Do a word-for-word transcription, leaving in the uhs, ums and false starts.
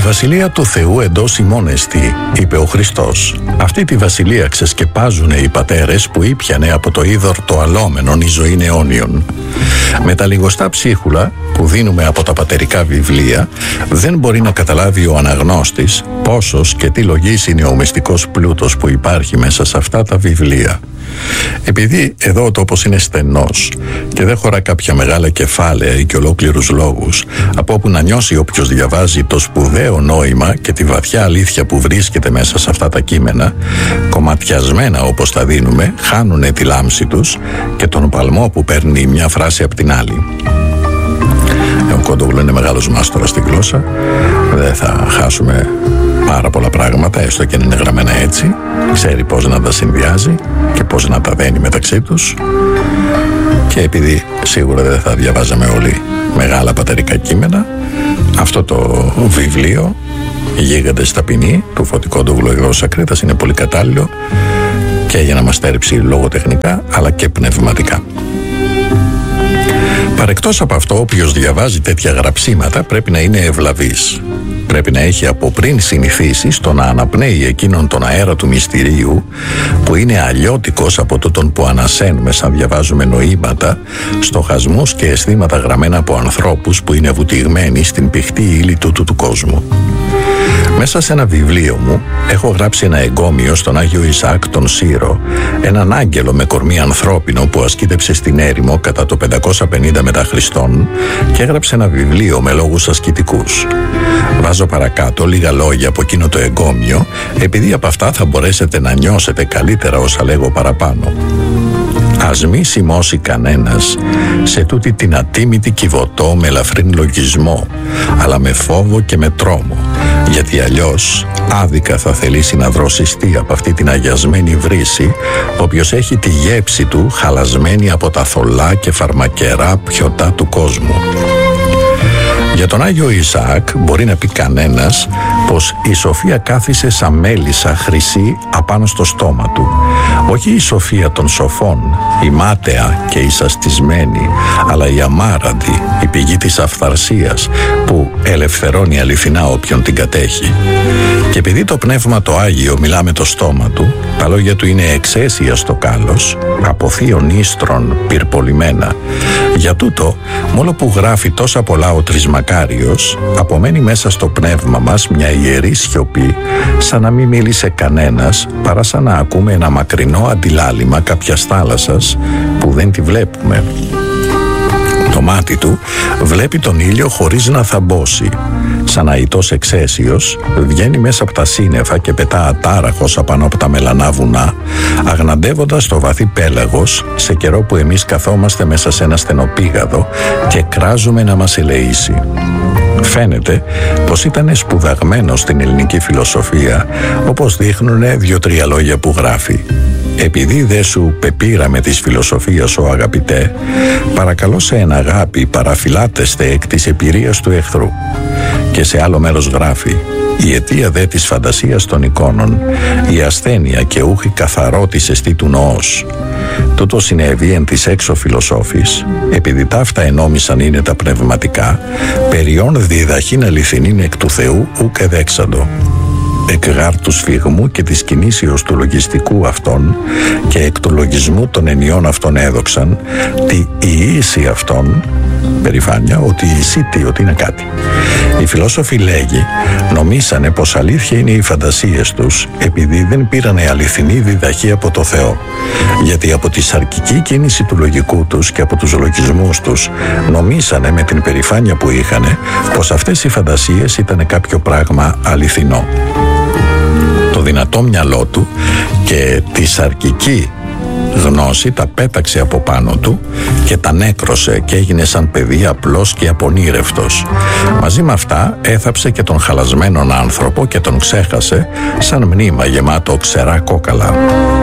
βασιλεία του Θεού εντός ημών εστι, είπε ο Χριστός. Αυτή τη βασιλεία ξεσκεπάζουνε οι πατέρες που ήπιανε από το είδωρ το αλόμενον η ζωή αιώνιον. Με τα λιγοστά ψίχουλα που δίνουμε από τα πατερικά βιβλία, δεν μπορεί να καταλάβει ο αναγνώστης πόσος και τι λογής είναι ο μυστικός πλούτος που υπάρχει μέσα σε αυτά τα βιβλία. Επειδή εδώ ο τόπος είναι στενός και δεν χωρά κάποια μεγάλα κεφάλαια ή και ολόκληρους λόγους από όπου να νιώσει όποιος διαβάζει το σπουδαίο νόημα και τη βαθιά αλήθεια που βρίσκεται μέσα σε αυτά τα κείμενα, κομματιασμένα όπως τα δίνουμε, χάνουνε τη λάμψη τους και τον παλμό που παίρνει μια φράση από την άλλη. Ο Κόντογλου είναι μεγάλος μάστορας στη γλώσσα, δεν θα χάσουμε πάρα πολλά πράγματα, έστω και αν είναι γραμμένα έτσι. Ξέρει πώς να τα συνδυάζει και πώς να τα δένει μεταξύ τους. Και επειδή σίγουρα δεν θα διαβάζαμε όλοι μεγάλα πατερικά κείμενα, αυτό το βιβλίο, οι Γίγαντες ταπεινοί του Φώτη Κόντογλου εκδόσεις Ακρίτας, είναι πολύ κατάλληλο και για να μας στέρεψει λογοτεχνικά αλλά και πνευματικά. Παρεκτός από αυτό, όποιος διαβάζει τέτοια γραψίματα πρέπει να είναι ευλαβής. Πρέπει να έχει από πριν συνηθίσει στο να αναπνέει εκείνον τον αέρα του μυστηρίου που είναι αλλιώτικος από τούτον που ανασένουμε σαν διαβάζουμε νοήματα, στοχασμούς και αισθήματα γραμμένα από ανθρώπους που είναι βουτυγμένοι στην πηχτή ύλη τούτου του κόσμου. Μέσα σε ένα βιβλίο μου έχω γράψει ένα εγκόμιο στον Άγιο Ισαάκ τον Σύρο, έναν άγγελο με κορμί ανθρώπινο που ασκήτεψε στην έρημο κατά το πεντακόσια πενήντα μετά Χριστόν και έγραψε ένα βιβλίο με λόγους ασκητικούς. Βάζω παρακάτω λίγα λόγια από εκείνο το εγκόμιο, επειδή από αυτά θα μπορέσετε να νιώσετε καλύτερα όσα λέγω παραπάνω. Ας μη σημώσει κανένας σε τούτη την ατίμητη κυβωτό με ελαφρύν λογισμό, αλλά με φόβο και με τρόμο, γιατί αλλιώς άδικα θα θελήσει να δροσιστεί από αυτή την αγιασμένη βρύση, όποιος έχει τη γέψη του χαλασμένη από τα θολά και φαρμακερά πιωτά του κόσμου. Για τον Άγιο Ισαάκ μπορεί να πει κανένας πως η σοφία κάθισε σαν μέλισσα χρυσή απάνω στο στόμα του. Όχι η σοφία των σοφών, η μάταια και η σαστισμένη, αλλά η αμάραντη, η πηγή της αυθαρσίας που ελευθερώνει αληθινά όποιον την κατέχει. Και επειδή το Πνεύμα το Άγιο μιλά με το στόμα του, τα λόγια του είναι εξαίσια στο κάλος, από θείων ίστρων πυρπολιμένα. Για τούτο, μόλο που γράφει τόσα πολλά ο Τρισμακάριος, απομένει μέσα στο πνεύμα μας μια ιερή σιωπή, σαν να μην μίλησε κανένας, παρά σαν να ακούμε ένα μακρινό αντιλάλημα κάποιας θάλασσας που δεν τη βλέπουμε. Το μάτι του βλέπει τον ήλιο χωρίς να θαμπώσει. Σαν αητός εξαίσιος βγαίνει μέσα από τα σύννεφα και πετά ατάραχος απάνω από τα μελανά βουνά, αγναντεύοντας το βαθύ πέλαγος σε καιρό που εμείς καθόμαστε μέσα σε ένα στενοπήγαδο και κράζουμε να μας ελεήσει. Φαίνεται πως ήταν σπουδαγμένο στην ελληνική φιλοσοφία, όπως δείχνουνε δύο-τρία λόγια που γράφει. Επειδή δε σου πεπήραμε της φιλοσοφίας ο αγαπητέ, παρακαλώ σε εν αγάπη παραφυλάτεστε εκ της εμπειρίας του εχθρού. Και σε άλλο μέρος γράφει: η αιτία δε της φαντασίας των εικόνων, η ασθένεια και ούχη καθαρό της εστί του νοός. Τούτο συνέβη εν της έξω φιλοσόφης, επειδή ταύτα ενόμισαν είναι τα πνευματικά, περιόν διδαχήν αληθινήν εκ του Θεού ουκ εδέξαντο. Εκ γάρ του σφιγμού και της κινήσεως του λογιστικού αυτών και εκ του λογισμού των ενιών αυτών έδοξαν τη ιήση αυτών, περηφάνεια, ότι ισίτη ότι είναι κάτι. Οι φιλόσοφοι, λέγει, νομίσανε πως αλήθεια είναι οι φαντασίες τους, επειδή δεν πήρανε αληθινή διδαχή από το Θεό. Γιατί από τη σαρκική κίνηση του λογικού τους και από τους λογισμούς τους νομίσανε με την περηφάνεια που είχανε πως αυτές οι φαντασίες ήταν κάποιο πράγμα αληθινό. Το δυνατό μυαλό του και τη σαρκική γνώση τα πέταξε από πάνω του και τα νέκρωσε και έγινε σαν παιδί απλός και απονήρευτος. Μαζί με αυτά έθαψε και τον χαλασμένον άνθρωπο και τον ξέχασε σαν μνήμα γεμάτο ξερά κόκαλα.